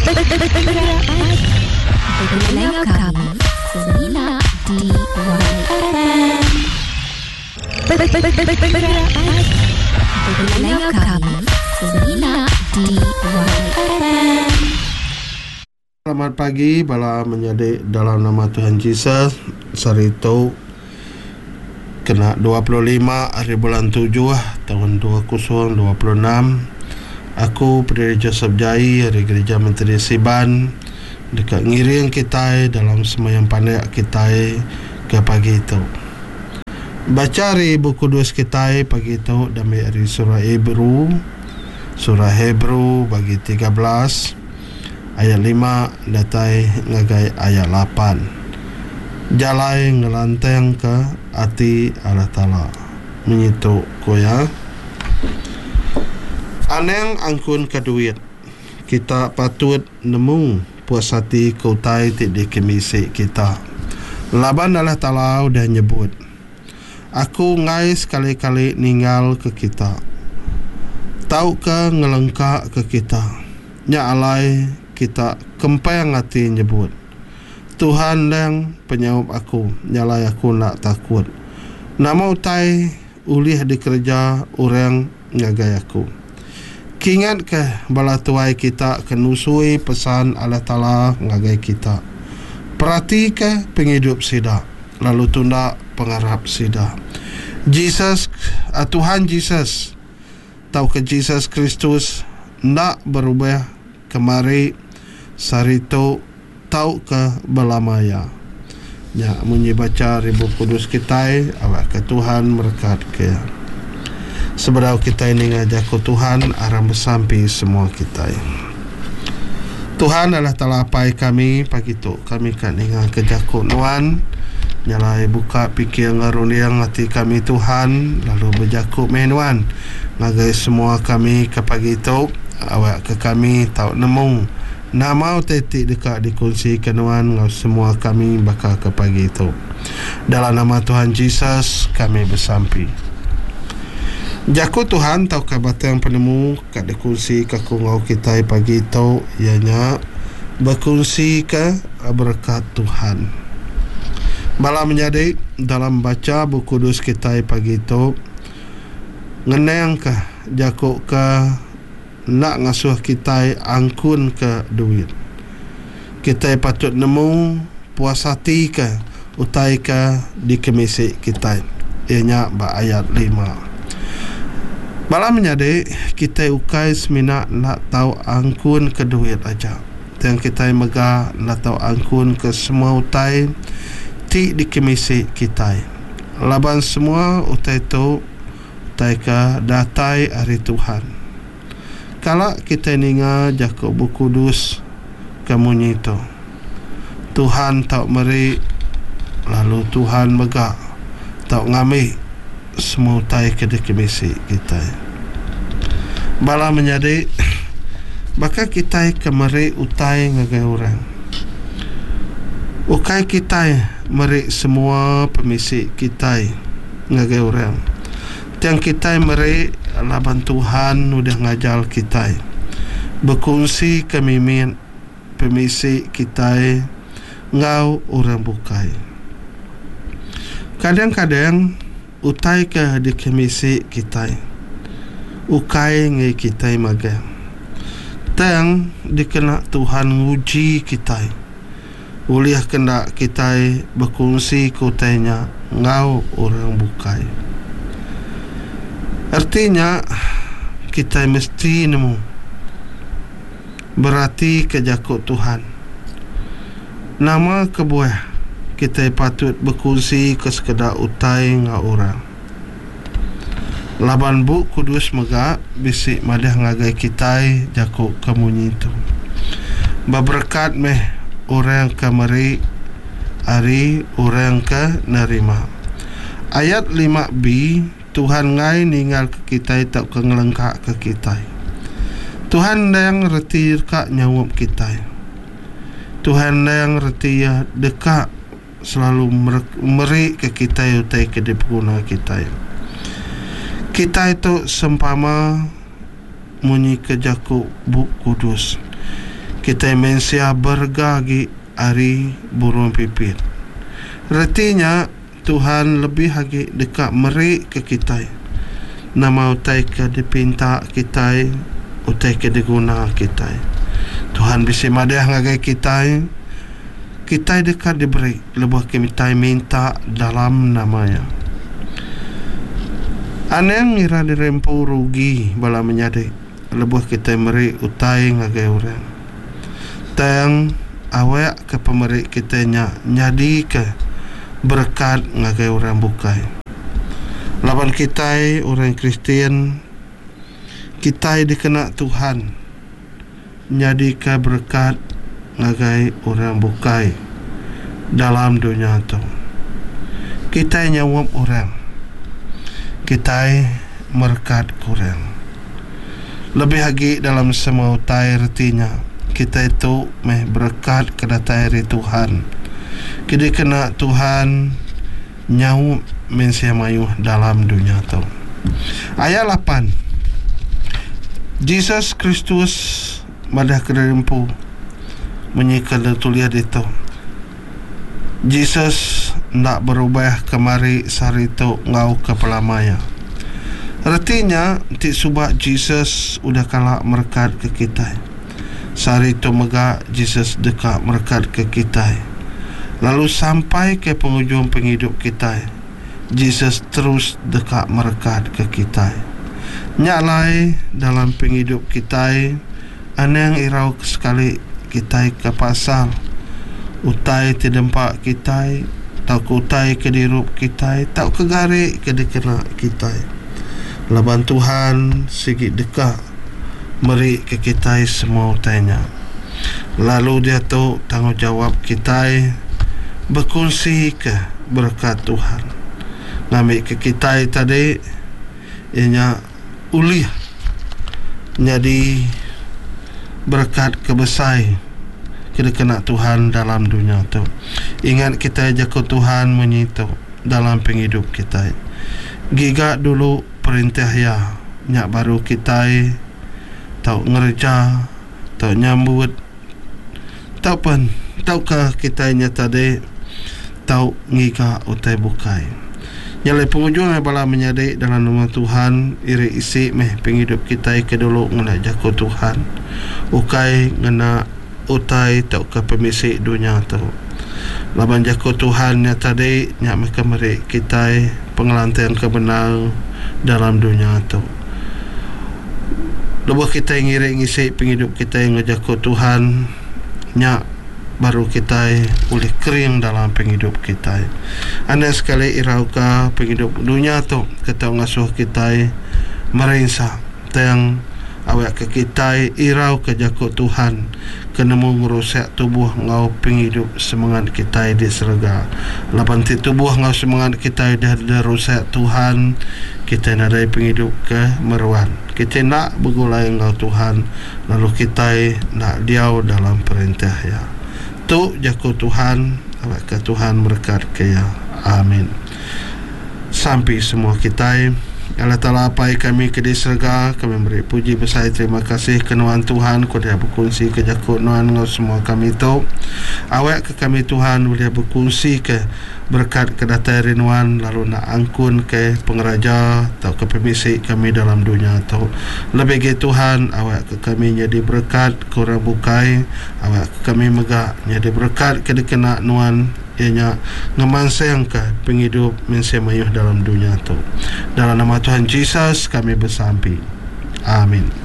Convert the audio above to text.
Bergulai kami Semina di YFM. Bergulai kami Semina di YFM. Selamat pagi, bala menjadi dalam nama Tuhan Yesus. Sarito kena 25 hari bulan 7 tahun 2026. Aku pendiri Joseph Jai dari Gereja Menteri Siban dekat ngiring kita dalam sembahyang pandai kita ke pagi itu. Baca dari buku 2 kita pagi itu dari surah Hebrew bagi 13 ayat 5 datai ngagai ayat 8. Jalai ngelanteng ke hati Allah Ta'ala menyitu koya. Aneng angkun ke duit, kita patut nemu puas hati kautai tidak kemisi kita. Laban Allah Ta'ala dah nyebut, aku ngai sekali-kali ninggal ke kita, tau ke ngelengkak ke kita. Nya alai kita kempeng hati nyebut, Tuhan yang penyaup aku, nyalai aku nak takut. Nama utai ulih dikerja orang ngagai aku. Kingat ke bala tuai kita kenusui pesan Allah Ta'ala ngagai kita. Perhati ke penghidup sida, lalu tunda pengharap sida. Tuhan Yesus, tahu ke Yesus Kristus nak berubah kemari sarito tahu ke belamaya. Ya, munyi baca ribu kudus kita awak ke Tuhan berkat ke. Sebelum kita ini ngajak ke Tuhan aram bersampi semua kita. Tuhan adalah talapai kami pagi tu kami kan ingat kejaku nuan nyalai buka pikir ngaruniang hati kami Tuhan lalu berjaku menuan ngagai semua kami ke pagi tu awak ke kami tahu nemu nama tetik dekat dikunci kenuan ngau semua kami bakal ke pagi itu. Dalam nama Tuhan Yesus kami bersampi. Jaku Tuhan tahu kabata yang penemu kat dikunci ke ngau kita pagi itu ianya berkongsi ke berkat Tuhan. Bala menjadi dalam baca buku dus kita pagi itu ngeneng ke jaku ke nak ngasuh kita angkun ke duit. Kita patut nemu puas hati ke utai ke di kemisi kita. Ianya ayat 5. Bala menyadi kita ukai semina nak tahu angkun ke duit aja. Yang kita megah nak tahu angkun ke semua utai ti di kemisi kita. Laban semua utai tu utai ke datai hari Tuhan. Kalau kita ninga jaku buku dus kamu nyito, Tuhan tak meri lalu Tuhan megak tak ngami semua utai ke kemisi kita. Bala menjadi bakal kita kemari utai ngagai orang. Ukai kita meri semua pemisi kita ngagai orang. Yang kita meri laban Tuhan udah ngajal kita berkongsi kemimin pemisi kita ngau orang bukai. Kadang-kadang utai ke di kemisi kita ukai ngai kita maga tang dikena Tuhan nguji kita uliah kena kita berkongsi kutanya ngau orang bukai. Artinya kita mesti nemu berarti kejakut Tuhan nama kebuah kita patut berkongsi ke sekedar utai ngau orang. Laban bu kudus megak bisik madah ngagai kita jakuk kamu itu. Berberkat meh orang kamari hari orang ke nerima. Ayat 5b Tuhan ngai ninggal ke kita tak ke ngelengkak ke kita. Tuhan yang reti dekat nyawap kita. Tuhan yang reti dekat selalu meri ke kita utai ke dipuna kita. Kita itu sempama munyi kejaku buk kudus. kita mensia bergagi ari burung pipit. Artinya Tuhan lebih lagi dekat meri ke kita. Nama utai ke dipinta kita, utai ke diguna kita. Tuhan bisa madah ngagai kita. Kita dekat diberi lebih kita minta dalam namanya. Aneng ngira dirempu rugi bala menyadai lebih kita meri utai ngagai orang. Tang awak ke pemeri kita nyadi ke berkat ngagai orang bukai. Lawan kita orang Kristian, kita dikena Tuhan nyadi ke berkat ngagai orang bukai dalam dunia tu. Kita nyawab orang, kita merkat kurang. Lebih lagi dalam semua utai artinya kita itu berkat kedatangan Tuhan. Kita kena Tuhan nyau mensiamayu dalam dunia tu. Ayat 8. Yesus Kristus madah kerempu menyikal tuliah itu. Yesus nak berubah kemari sarito ngau ke pelamaya. Artinya ti subak Yesus udah kalah merkat ke kita. Sarito mega Yesus dekat merkat ke kita. Lalu sampai ke penghujung penghidup kita, Yesus terus dekat merkat ke kita. Nyalai dalam penghidup kita, aneng irau sekali kita ke pasal utai ti dempak kita, tau ke utai ke dirup kita, tau ke gari ke dikena kita. Laban Tuhan sikit dekat meri ke kita semua utainya. Lalu dia tu tanggungjawab kita berkongsi ke berkat Tuhan. Ngambil ke kita tadi ianya uliah jadi berkat kebesai kita kena Tuhan dalam dunia tu. Ingat kita jaga Tuhan menyitu dalam penghidup kita. Giga dulu perintah ya nyak baru kita tau ngerja, tau nyambut, tau pun taukah kita nyata tadi tau ngika utai bukai. Nyalai penghujung bala menyadai dalam nama Tuhan iri isi penghidup kita ke dulu ngena jago Tuhan. Ukai ngena utai tau ke pemisi dunia tu. Laban jago Tuhan nyata tadi nyak mereka meri kita pengelantian kebenar dalam dunia tu. Lepas kita ngiri ngisi penghidup kita yang ngejago Tuhan, nyak baru kita boleh kering dalam penghidup kita. Anda sekali irauka penghidup dunia tu kita ngasuh kita merensah yang awak ke kita irau ke jago Tuhan kena merusak tubuh ngau penghidup semangat kita di serga. Lapan ti tubuh ngau semangat kita dah rusak Tuhan, kita nak ada penghidup ke meruan. Kita nak bergulai ngau Tuhan, lalu kita nak diau dalam perintah ya. Tu jago Tuhan, awak ke Tuhan berkat ke ya. Amin. Sampai semua kita Allah Ta'ala apai kami ke diserga, kami beri puji besar terima kasih kenuan Tuhan kau dah berkongsi ke jakut nuan ngau semua kami tu. Awak ke kami Tuhan boleh berkongsi ke berkat kedatangan rinuan lalu nak angkun ke pengeraja atau ke pemisi kami dalam dunia tu. Lebih ke Tuhan awak ke kami jadi berkat korang bukai, awak ke kami megak jadi berkat ke dikena nuan ianya ngemanseng ke penghidup mensemayuh dalam dunia tu. Dalam nama Tuhan Yesus kami bersampi. Amin.